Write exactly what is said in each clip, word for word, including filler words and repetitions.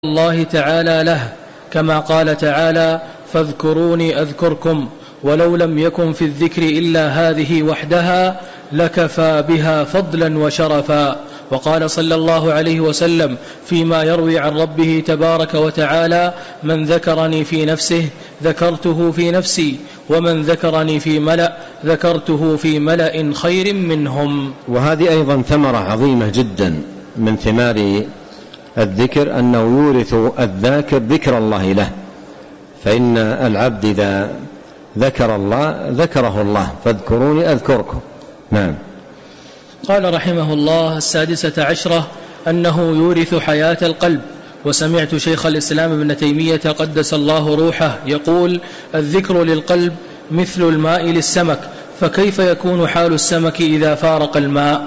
الله تعالى له، كما قال تعالى: فاذكروني أذكركم، ولو لم يكن في الذكر إلا هذه وحدها لكفى بها فضلا وشرفا. وقال صلى الله عليه وسلم فيما يروي عن ربه تبارك وتعالى: من ذكرني في نفسه ذكرته في نفسي، ومن ذكرني في ملأ ذكرته في ملأ خير منهم. وهذه أيضا ثمرة عظيمة جدا من ثمار الذكر، أنه يورث الذاكر ذكر الله له، فإن العبد إذا ذكر الله ذكره الله، فاذكروني أذكركم. نعم. قال رحمه الله: السادسة عشرة أنه يورث حياة القلب. وسمعت شيخ الإسلام ابن تيمية قدس الله روحه يقول: الذكر للقلب مثل الماء للسمك، فكيف يكون حال السمك إذا فارق الماء؟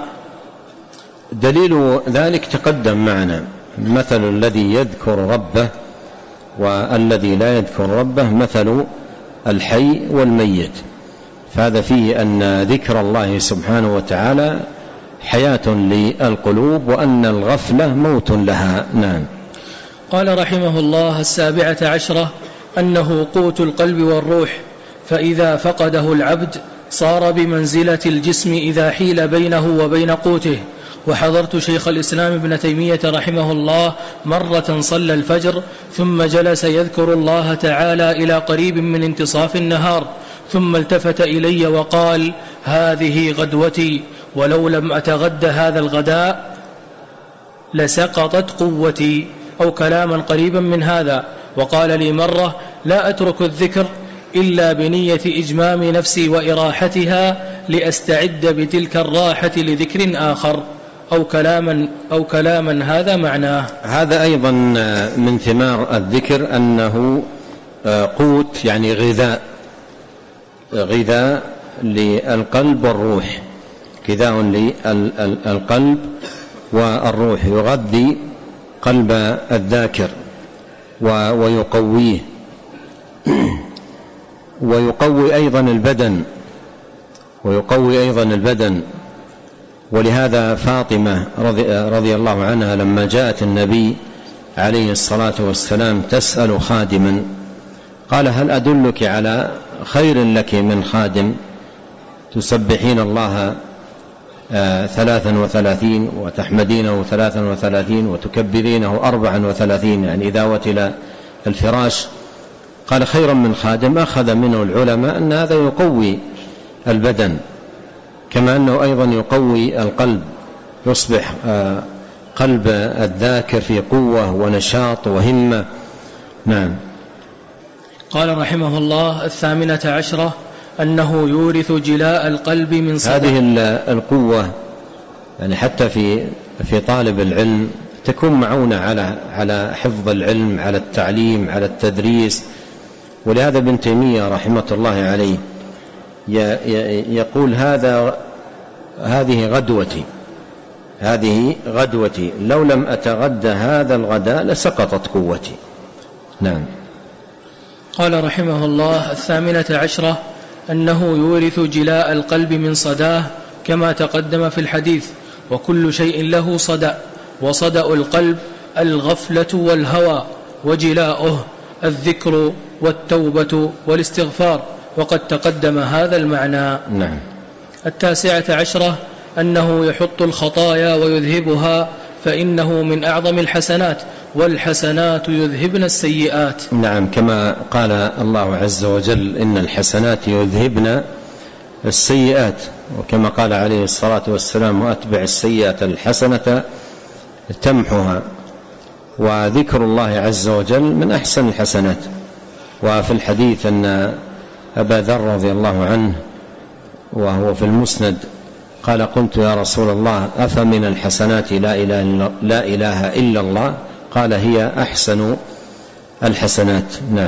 دليل ذلك تقدم معنا، مثل الذي يذكر ربه والذي لا يذكر ربه مثل الحي والميت، فهذا فيه أن ذكر الله سبحانه وتعالى حياة للقلوب، وأن الغفلة موت لها. نعم. قال رحمه الله: السابعة عشرة أنه قوت القلب والروح، فإذا فقده العبد صار بمنزلة الجسم إذا حيل بينه وبين قوته. وحضرت شيخ الإسلام ابن تيمية رحمه الله مرة صلى الفجر ثم جلس يذكر الله تعالى إلى قريب من انتصاف النهار، ثم التفت إلي وقال: هذه غدوتي، ولو لم أتغد هذا الغداء لسقطت قوتي، أو كلاما قريبا من هذا. وقال لي مرة: لا أترك الذكر إلا بنية إجمام نفسي وإراحتها لأستعد بتلك الراحة لذكر آخر، أو كلاما, أو كلاما هذا معناه. هذا أيضا من ثمار الذكر، أنه قوت يعني غذاء غذاء للقلب والروح، غذاء للقلب والروح، يغذي قلب الذاكر ويقويه، ويقوي أيضا البدن ويقوي أيضا البدن ولهذا فاطمة رضي, رضي الله عنها لما جاءت النبي عليه الصلاة والسلام تسأل خادما، قال: هل أدلك على خير لك من خادم تسبحين الله آه ثلاثا وثلاثين وتحمدينه ثلاثا وثلاثين وتكبرينه أربعا وثلاثين، يعني إذا وتل الفراش؟ قال: خيرا من خادم. أخذ منه العلماء أن هذا يقوي البدن، كما أنه أيضا يقوي القلب، يصبح آه قلب الذاكر في قوة ونشاط وهمة. نعم. قال رحمه الله: الثامنة عشرة أنه يورث جلاء القلب من صدق. هذه القوة يعني حتى في في طالب العلم تكون معونة على على حفظ العلم، على التعليم، على التدريس. ولهذا ابن تيمية رحمة الله عليه يقول: هذا هذه غدوتي هذه غدوتي لو لم أتغدى هذا الغداء لسقطت قوتي. نعم. قال رحمه الله: الثامنة عشرة أنه يورث جلاء القلب من صداه، كما تقدم في الحديث: وكل شيء له صدأ، وصدأ القلب الغفلة والهوى، وجلاؤه الذكر والتوبة والاستغفار، وقد تقدم هذا المعنى. نعم. التاسعة عشرة أنه يحط الخطايا ويذهبها، فإنه من أعظم الحسنات، والحسنات يذهبن السيئات. نعم، كما قال الله عز وجل: إن الحسنات يذهبن السيئات، وكما قال عليه الصلاة والسلام: وأتبع السيئة الحسنة تمحها. وذكر الله عز وجل من أحسن الحسنات. وفي الحديث أن أبا ذر رضي الله عنه وهو في المسند قال: قلت يا رسول الله: أفمن الحسنات لا إله إلا, لا إله إلا الله؟ قال: هي أحسن الحسنات. نعم.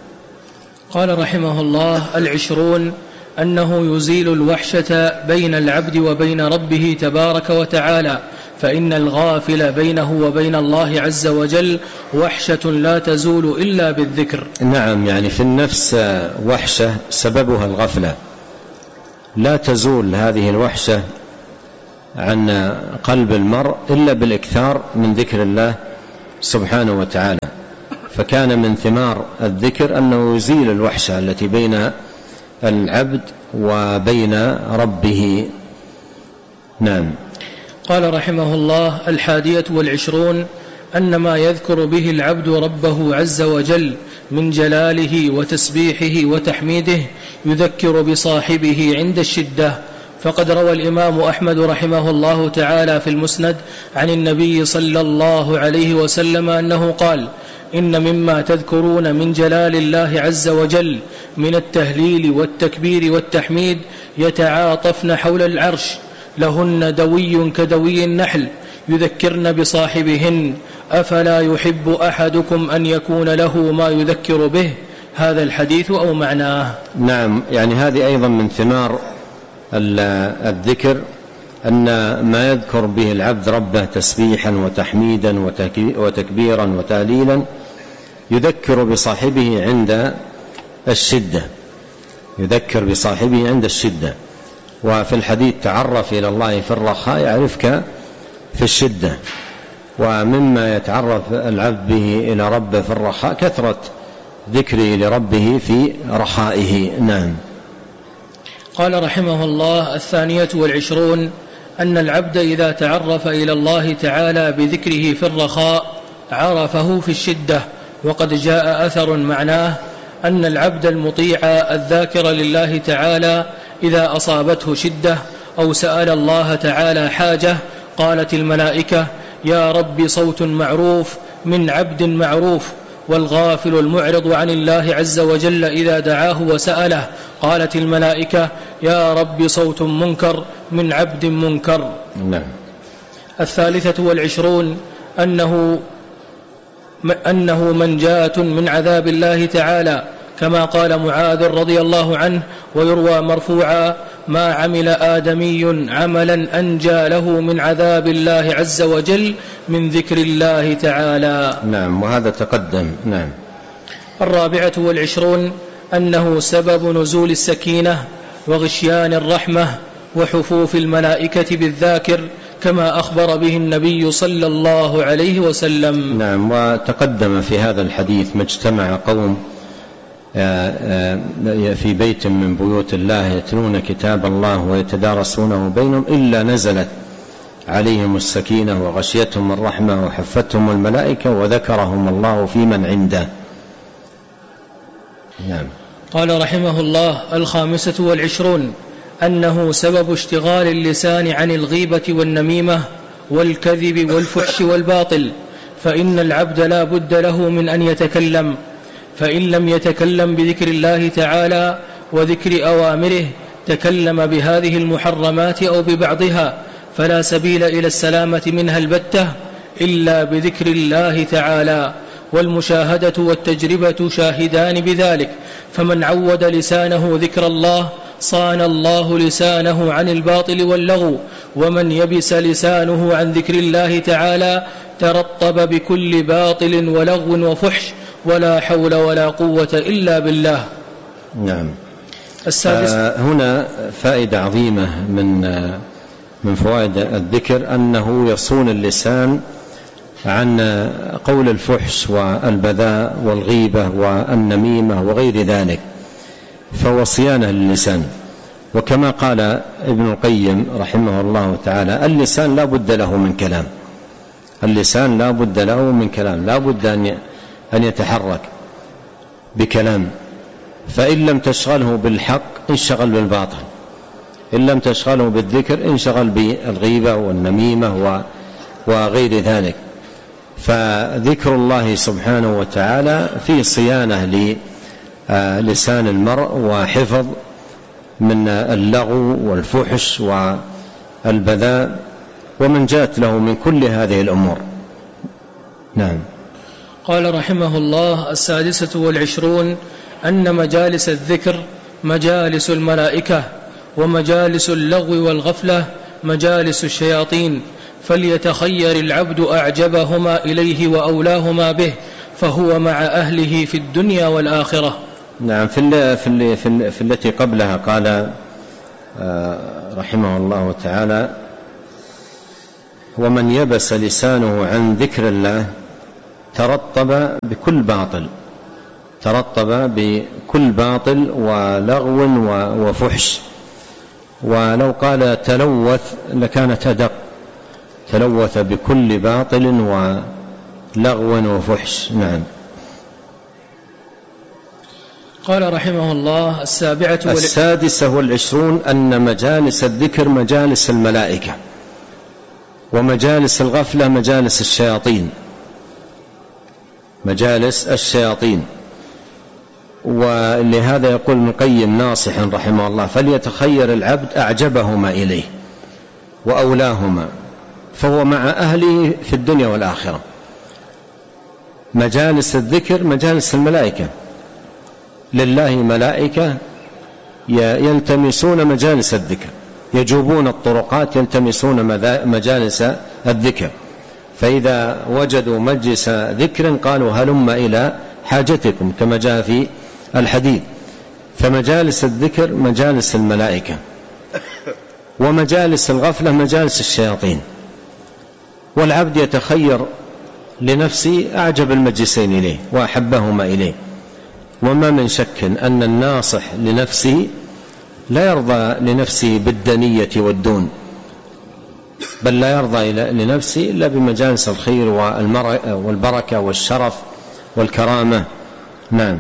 قال رحمه الله: العشرون أنه يزيل الوحشة بين العبد وبين ربه تبارك وتعالى، فإن الغافل بينه وبين الله عز وجل وحشة لا تزول إلا بالذكر. نعم، يعني في النفس وحشة سببها الغفلة، لا تزول هذه الوحشة عن قلب المرء إلا بالإكثار من ذكر الله سبحانه وتعالى. فكان من ثمار الذكر أنه يزيل الوحشة التي بين العبد وبين ربه. نعم. قال رحمه الله: الحادية والعشرون أن ما يذكر به العبد ربه عز وجل من جلاله وتسبيحه وتحميده يذكر بصاحبه عند الشدة. فقد روى الإمام أحمد رحمه الله تعالى في المسند عن النبي صلى الله عليه وسلم أنه قال: إن مما تذكرون من جلال الله عز وجل من التهليل والتكبير والتحميد يتعاطفن حول العرش، لهن دوي كدوي النحل يذكرن بصاحبهن، أفلا يحب أحدكم أن يكون له ما يذكر به؟ هذا الحديث أو معناه. نعم، يعني هذه أيضا من ثمار الذكر أن ما يذكر به العبد ربه تسبيحا وتحميدا وتكبيرا وتهليلا يذكر بصاحبه عند الشدة، يذكر بصاحبه عند الشدة. وفي الحديث: تعرف إلى الله في الرخاء يعرفك في الشدة. ومما يتعرف العبد به إلى ربه في الرخاء كثرة ذكره لربه في رخائه. نعم. قال رحمه الله: الثانية والعشرون أن العبد إذا تعرف إلى الله تعالى بذكره في الرخاء عرفه في الشدة. وقد جاء أثر معناه أن العبد المطيع الذاكر لله تعالى إذا أصابته شدة أو سأل الله تعالى حاجة قالت الملائكة: يا رب صوت معروف من عبد معروف. والغافل المعرض عن الله عز وجل إذا دعاه وسأله قالت الملائكة: يا رب صوت منكر من عبد منكر. نعم. الثالثة والعشرون أنه أنه منجاة من عذاب الله تعالى، كما قال معاذ رضي الله عنه: ويروى مرفوعا: ما عمل آدمي عملا أنجى له من عذاب الله عز وجل من ذكر الله تعالى. نعم، وهذا تقدم. نعم. الرابعة والعشرون أنه سبب نزول السكينة وغشيان الرحمة وحفوف الملائكة بالذاكر، كما أخبر به النبي صلى الله عليه وسلم. نعم. وتقدم في هذا الحديث: ما اجتمع قوم في بيت من بيوت الله يتلون كتاب الله ويتدارسونه بينهم إلا نزلت عليهم السكينة وغشيتهم الرحمة وحفتهم الملائكة وذكرهم الله في من عنده. نعم. قال رحمه الله: الخامسة والعشرون أنه سبب اشتغال اللسان عن الغيبة والنميمة والكذب والفحش والباطل، فإن العبد لا بد له من أن يتكلم، فإن لم يتكلم بذكر الله تعالى وذكر أوامره تكلم بهذه المحرمات أو ببعضها، فلا سبيل إلى السلامة منها البتة إلا بذكر الله تعالى. والمشاهدة والتجربة شاهدان بذلك، فمن عود لسانه ذكر الله صان الله لسانه عن الباطل واللغو، ومن يبس لسانه عن ذكر الله تعالى ترطب بكل باطل ولغو وفحش، ولا حول ولا قوة إلا بالله. نعم. آه هنا فائدة عظيمة من آه من فوائد الذكر أنه يصون اللسان عن قول الفحش والبذاء والغيبة والنميمة وغير ذلك، فهو صيانة للسان. وكما قال ابن القيم رحمه الله تعالى: اللسان لا بد له من كلام، اللسان لا بد له من كلام، لا بد أن يتحرك بكلام، فإن لم تشغله بالحق انشغل بالباطل، إن لم تشغله بالذكر انشغل بالغيبة والنميمة وغير ذلك. فذكر الله سبحانه وتعالى في صيانة للسان المرء وحفظ من اللغو والفحش والبذاء ومن جاءت له من كل هذه الأمور. نعم. قال رحمه الله: السادسة والعشرون أن مجالس الذكر مجالس الملائكة، ومجالس اللغو والغفلة مجالس الشياطين، فليتخير العبد أعجبهما إليه وأولاهما به، فهو مع أهله في الدنيا والآخرة. نعم. في, ال في, ال في, ال في التي قبلها قال رحمه الله تعالى: ومن يبس لسانه عن ذكر الله ترطب بكل باطل، ترطب بكل باطل ولغو وفحش. ولو قال تلوث لكانت أدق، تلوث بكل باطل ولغو وفحش. نعم. قال رحمه الله: السابعة السادسة والعشرون أن مجالس الذكر مجالس الملائكة، ومجالس الغفلة مجالس الشياطين، مجالس الشياطين. ولهذا يقول ابن القيم ناصحا رحمه الله: فليتخير العبد أعجبهما إليه وأولاهما، فهو مع أهله في الدنيا والآخرة. مجالس الذكر مجالس الملائكة، لله ملائكة يلتمسون مجالس الذكر، يجوبون الطرقات يلتمسون مجالس الذكر، فإذا وجدوا مجلس ذكر قالوا هلم إلى حاجتكم، كما جاء في الحديث. فمجالس الذكر مجالس الملائكة، ومجالس الغفلة مجالس الشياطين. والعبد يتخير لنفسه أعجب المجلسين إليه وأحبهما إليه. وما من شك أن الناصح لنفسه لا يرضى لنفسه بالدنية والدون، بل لا يرضى لنفسه إلا بمجالس الخير والبركة والشرف والكرامة. نعم.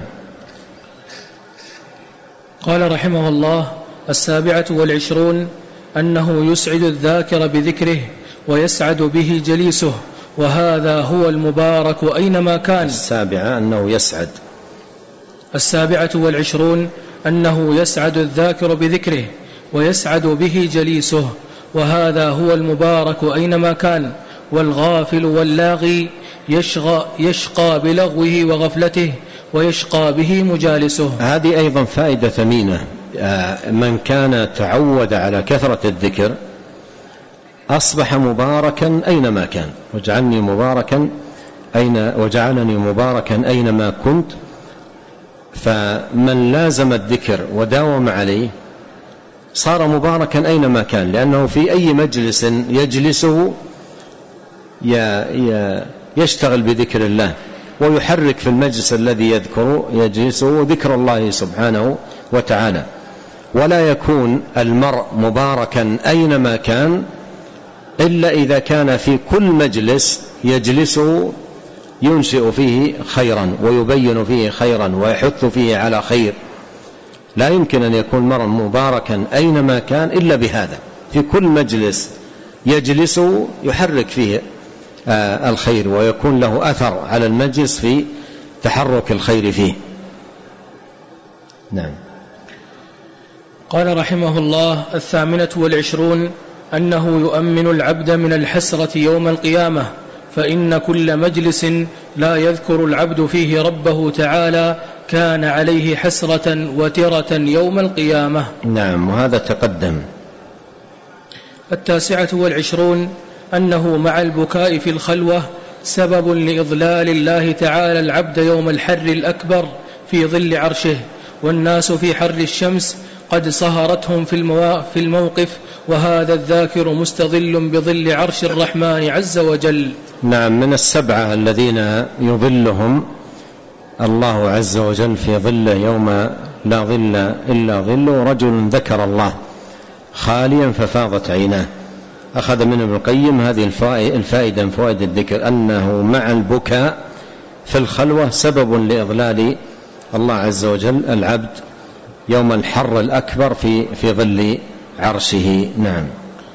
قال رحمه الله: السابعة والعشرون أنه يسعد الذاكر بذكره ويسعد به جليسه، وهذا هو المبارك أينما كان. السابعة أنه يسعد السابعة والعشرون أنه يسعد الذاكر بذكره ويسعد به جليسه، وهذا هو المبارك أينما كان. والغافل واللاغي يشقى, يشقى بلغوه وغفلته، ويشقى به مجالسه. هذه أيضا فائدة ثمينة. من كان تعود على كثرة الذكر أصبح مباركا أينما كان. وجعلني مباركا أين وجعلني مباركا أينما كنت. فمن لازم الذكر وداوم عليه صار مباركا أينما كان، لأنه في أي مجلس يجلسه يشتغل بذكر الله، ويحرك في المجلس الذي يذكر يجلسه ذكر الله سبحانه وتعالى. ولا يكون المرء مباركا أينما كان إلا إذا كان في كل مجلس يجلسه ينشئ فيه خيرا ويبين فيه خيرا ويحث فيه على خير. لا يمكن أن يكون مرء مباركا أينما كان إلا بهذا، في كل مجلس يجلسه يحرك فيه آه الخير، ويكون له أثر على المجلس في تحرك الخير فيه. نعم. قال رحمه الله: الثامنة والعشرون أنه يؤمن العبد من الحسرة يوم القيامة، فإن كل مجلس لا يذكر العبد فيه ربه تعالى كان عليه حسرة وترة يوم القيامة. نعم، وهذا تقدم. التاسعة والعشرون أنه مع البكاء في الخلوة سبب لإضلال الله تعالى العبد يوم الحر الأكبر في ظل عرشه، والناس في حر الشمس قد صهرتهم في الموقف، وهذا الذاكر مستظل بظل عرش الرحمن عز وجل. نعم، من السبعة الذين يظلهم الله عز وجل في ظله يوم لا ظل إلا ظله رجل ذكر الله خاليا ففاضت عيناه. أخذ من ابن القيم هذه الفائدة من فوائد الذكر، أنه مع البكاء في الخلوة سبب لإضلال الله عز وجل العبد يوم الحر الأكبر في في ظل عرشه. نعم.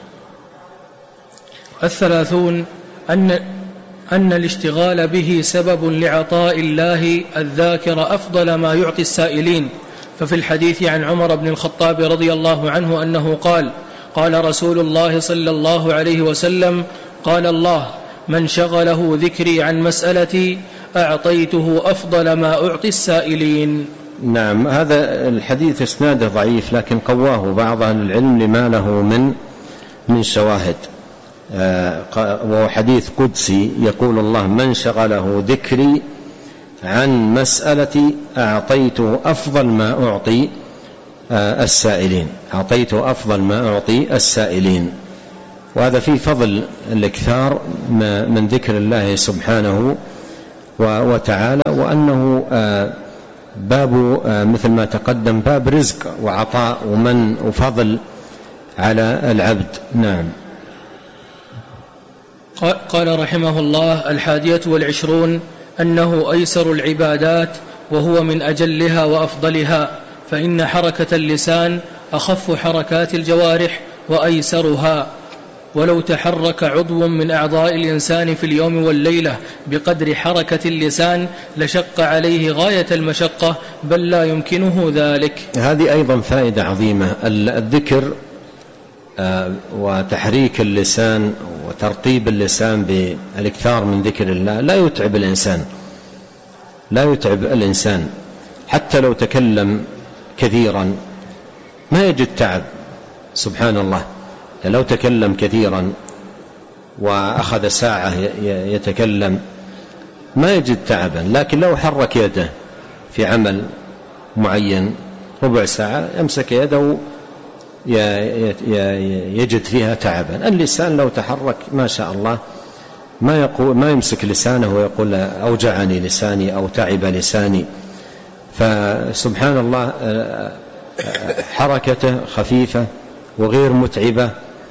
الثلاثون أن أن الاشتغال به سبب لعطاء الله الذاكر أفضل ما يعطي السائلين. ففي الحديث عن عمر بن الخطاب رضي الله عنه أنه قال: قال رسول الله صلى الله عليه وسلم: قال الله: من شغله ذكري عن مسألتي أعطيته أفضل ما أعطي السائلين. نعم، هذا الحديث اسناده ضعيف، لكن قواه بعض أهل العلم لما له من من شواهد. وهو حديث قدسي يقول الله: من شغله ذكري عن مسألتي أعطيته أفضل ما أعطي السائلين أعطيته أفضل ما أعطي السائلين. وهذا فيه فضل الاكثار من ذكر الله سبحانه وتعالى، وأنه باب مثل ما تقدم باب رزق وعطاء ومن وفضل على العبد. نعم. قال رحمه الله: الحادية والعشرون أنه أيسر العبادات وهو من أجلها وأفضلها، فإن حركة اللسان أخف حركات الجوارح وأيسرها، ولو تحرك عضو من أعضاء الإنسان في اليوم والليلة بقدر حركة اللسان لشق عليه غاية المشقة، بل لا يمكنه ذلك. هذه أيضا فائدة عظيمة. الذكر وتحريك اللسان وترطيب اللسان بالاكثار من ذكر الله لا يتعب الإنسان، لا يتعب الإنسان حتى لو تكلم كثيرا ما يجد تعب. سبحان الله، لو تكلم كثيرا وأخذ ساعة يتكلم ما يجد تعبا، لكن لو حرك يده في عمل معين ربع ساعة يمسك يده يجد فيها تعبا. اللسان لو تحرك ما شاء الله ما يقول ما يمسك لسانه ويقول أوجعني لساني أو تعب لساني. فسبحان الله حركته خفيفة وغير متعبة،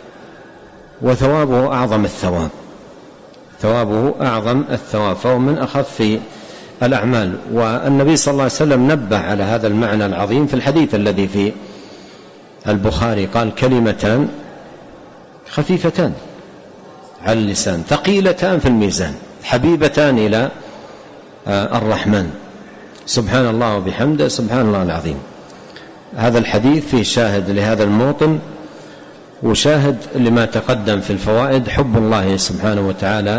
وثوابه أعظم الثواب، ثوابه أعظم الثواب، فهو من أخف الأعمال. والنبي صلى الله عليه وسلم نبه على هذا المعنى العظيم في الحديث الذي في البخاري، قال: كلمتان خفيفتان على اللسان ثقيلتان في الميزان حبيبتان إلى الرحمن. سبحان الله وبحمده سبحان الله العظيم. هذا الحديث فيه شاهد لهذا الموطن وشاهد لما تقدم في الفوائد، حب الله سبحانه وتعالى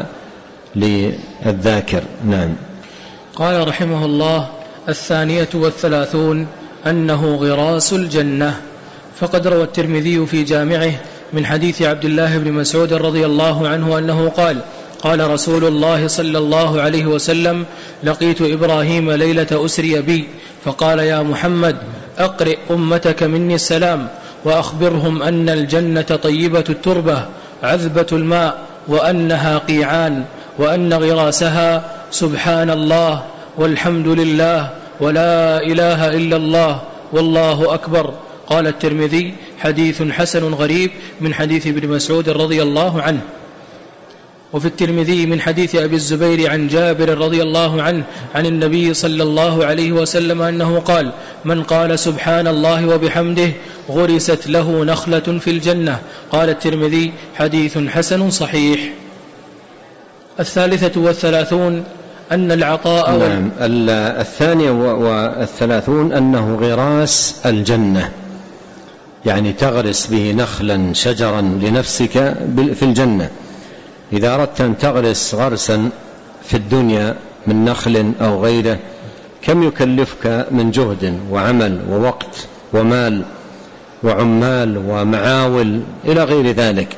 للذاكر. نعم. قال رحمه الله: الثانية والثلاثون أنه غراس الجنة. فقد روى الترمذي في جامعه من حديث عبد الله بن مسعود رضي الله عنه أنه قال: قال رسول الله صلى الله عليه وسلم: لقيت إبراهيم ليلة أسري بي فقال: يا محمد أقرئ أمتك مني السلام وأخبرهم أن الجنة طيبة التربة عذبة الماء وأنها قيعان وأن غراسها سبحان الله والحمد لله ولا إله إلا الله والله أكبر. قال الترمذي: حديث حسن غريب من حديث ابن مسعود رضي الله عنه. وفي الترمذي من حديث أبي الزبير عن جابر رضي الله عنه عن النبي صلى الله عليه وسلم أنه قال: من قال سبحان الله وبحمده غرست له نخلة في الجنة. قال الترمذي: حديث حسن صحيح. الثالثة والثلاثون أن العطاء نعم. وال... الثانية والثلاثون أنه غراس الجنة، يعني تغرس به نخلا شجرا لنفسك في الجنة. إذا أردت أن تغرس غرسا في الدنيا من نخل أو غيره كم يكلفك من جهد وعمل ووقت ومال وعمال ومعاول إلى غير ذلك،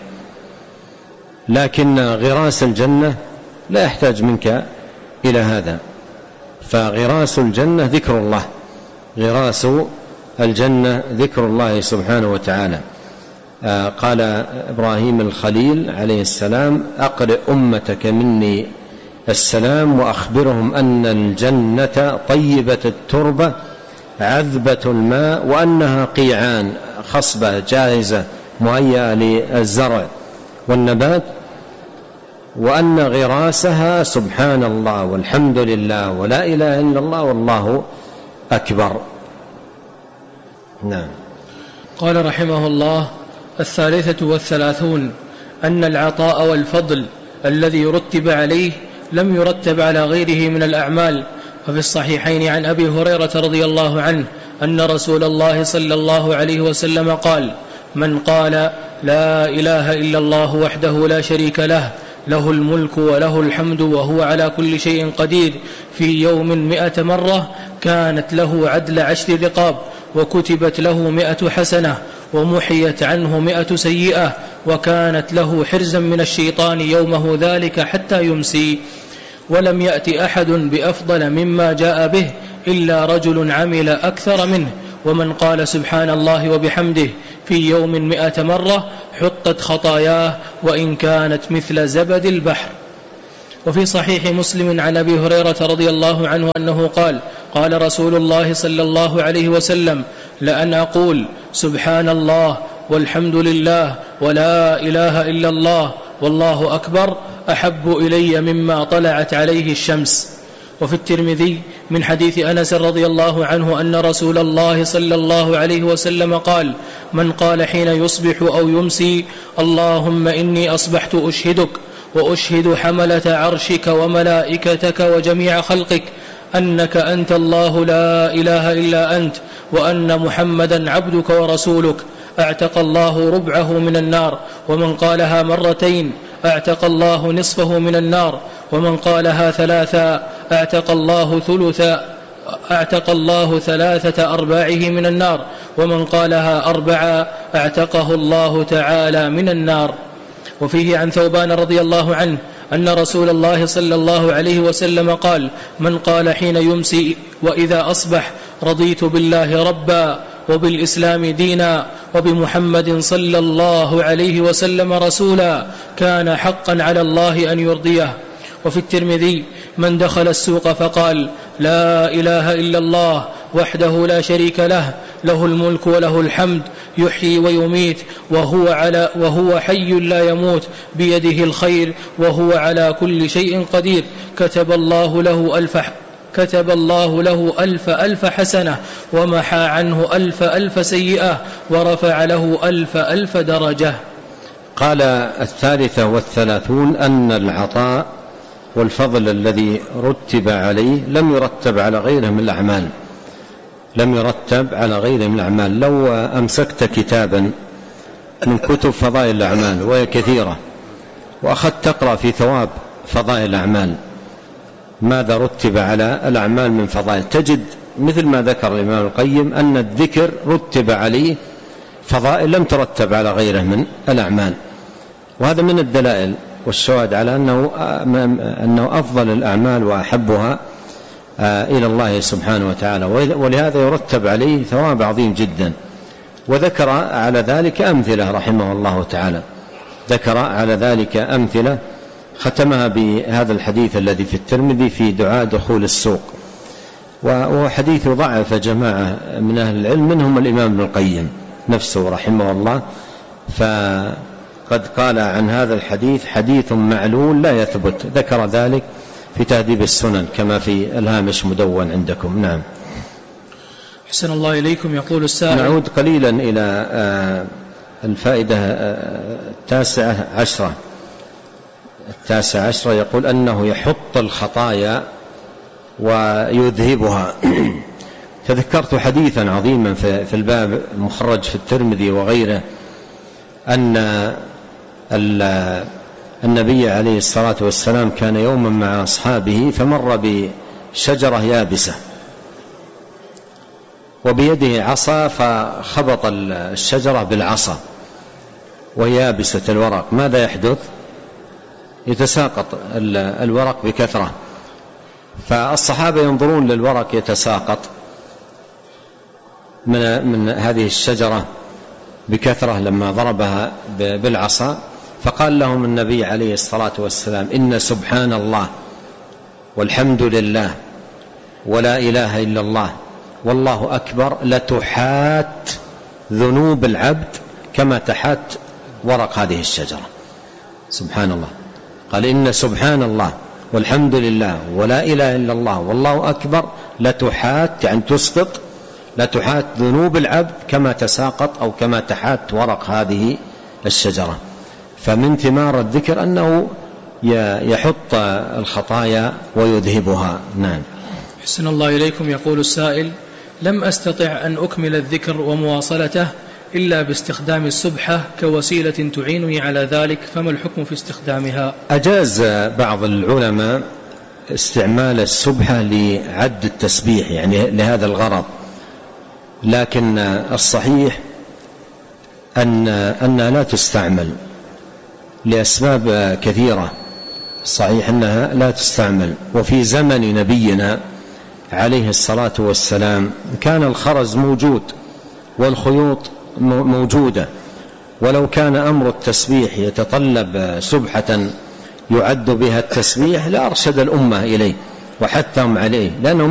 لكن غراس الجنة لا يحتاج منك إلى هذا. فغراس الجنة ذكر الله، غراس الجنة ذكر الله سبحانه وتعالى. آه قال إبراهيم الخليل عليه السلام: أقرئ أمتك مني السلام وأخبرهم أن الجنة طيبة التربة عذبة الماء وأنها قيعان، خصبة جاهزة مهيئة للزرع والنبات، وأن غراسها سبحان الله والحمد لله ولا إله إلا الله والله أكبر. نعم. قال رحمه الله: الثالثة والثلاثون أن العطاء والفضل الذي رتب عليه لم يرتب على غيره من الأعمال. ففي الصحيحين عن أبي هريرة رضي الله عنه أن رسول الله صلى الله عليه وسلم قال: من قال لا إله إلا الله وحده لا شريك له له الملك وله الحمد وهو على كل شيء قدير في يوم مئة مرة كانت له عدل عشر رقاب وكتبت له مئة حسنة ومحيت عنه مئة سيئة وكانت له حرزا من الشيطان يومه ذلك حتى يمسي. ولم يأت أحد بأفضل مما جاء به إلا رجل عمل أكثر منه. ومن قال سبحان الله وبحمده في يوم مئة مرة حطت خطاياه وإن كانت مثل زبد البحر. وفي صحيح مسلم عن أبي هريرة رضي الله عنه أنه قال قال رسول الله صلى الله عليه وسلم لأن أقول سبحان الله والحمد لله ولا إله إلا الله والله أكبر أحب إلي مما طلعت عليه الشمس. وفي الترمذي من حديث أنس رضي الله عنه أن رسول الله صلى الله عليه وسلم قال من قال حين يصبح أو يمسي اللهم إني أصبحت أشهدك وأشهد حملة عرشك وملائكتك وجميع خلقك أنك أنت الله لا إله إلا أنت وأن محمدا عبدك ورسولك أعتق الله ربعه من النار، ومن قالها مرتين أعتق الله نصفه من النار، ومن قالها ثلاثا أعتق الله ثلثا أعتق الله ثلاثة أرباعه من النار، ومن قالها أربعا أعتقه الله تعالى من النار. وفيه عن ثوبان رضي الله عنه أن رسول الله صلى الله عليه وسلم قال من قال حين يمسي وإذا أصبح رضيت بالله ربا وبالإسلام دينا وبمحمد صلى الله عليه وسلم رسولا كان حقا على الله أن يرضيه. وفي الترمذي من دخل السوق فقال لا إله إلا الله وحده لا شريك له له الملك وله الحمد يحيي ويميت وهو, على وهو حي لا يموت بيده الخير وهو على كل شيء قدير كتب الله له ألف كتب الله له ألف ألف حسنة ومحى عنه ألف ألف سيئة ورفع له ألف ألف درجة. قال الثالثة والثلاثون أن العطاء والفضل الذي رتب عليه لم يرتب على غيره من الأعمال لم يرتب على غيره من الأعمال. لو أمسكت كتابا من كتب فضائل الأعمال وهي كثيرة وأخذت تقرأ في ثواب فضائل الأعمال ماذا رتب على الأعمال من فضائل، تجد مثل ما ذكر الإمام القيم أن الذكر رتب عليه فضائل لم ترتب على غيره من الأعمال. وهذا من الدلائل والشواهد على أنه, أنه أفضل الأعمال وأحبها إلى الله سبحانه وتعالى، ولهذا يرتب عليه ثواب عظيم جدا. وذكر على ذلك أمثلة رحمه الله تعالى، ذكر على ذلك أمثلة ختمها بهذا الحديث الذي في الترمذي في دعاء دخول السوق، وهو حديث ضعف جماعة من أهل العلم منهم الإمام ابن القيم نفسه رحمه الله، فقد قال عن هذا الحديث حديث معلول لا يثبت، ذكر ذلك في تهذيب السنن كما في الهامش مدون عندكم. نعم. حسن الله إليكم. يقول السائل، نعود قليلا إلى الفائدة التاسعة عشرة التاسعة عشرة يقول أنه يحط الخطايا ويذهبها. تذكرت حديثا عظيما في الباب المخرج في الترمذي وغيره أن النبي عليه الصلاة والسلام كان يوما مع أصحابه فمر بشجرة يابسة وبيده عصا فخبط الشجرة بالعصا وهي يابسة الورق، ماذا يحدث؟ يتساقط الورق بكثرة، فالصحابة ينظرون للورق يتساقط من من هذه الشجرة بكثرة لما ضربها بالعصا، فقال لهم النبي عليه الصلاة والسلام إن سبحان الله والحمد لله ولا إله إلا الله والله أكبر لتحات ذنوب العبد كما تحات ورق هذه الشجرة. سبحان الله، قال إن سبحان الله والحمد لله ولا إله إلا الله والله أكبر لتحات يعني تسقط لتحات ذنوب العبد كما تساقط أو كما تحات ورق هذه الشجرة. فمن ثمار الذكر أنه يحط الخطايا ويذهبها. نعم. حسن الله إليكم. يقول السائل لم أستطع أن أكمل الذكر ومواصلته إلا باستخدام السبحة كوسيلة تعينني على ذلك، فما الحكم في استخدامها؟ أجاز بعض العلماء استعمال السبحة لعد التسبيح يعني لهذا الغرض، لكن الصحيح أن أنها لا تستعمل لأسباب كثيرة. صحيح أنها لا تستعمل، وفي زمن نبينا عليه الصلاة والسلام كان الخرز موجود والخيوط موجودة، ولو كان أمر التسبيح يتطلب سبحة يعد بها التسبيح لأرشد الأمة إليه وحثهم عليه، لأنه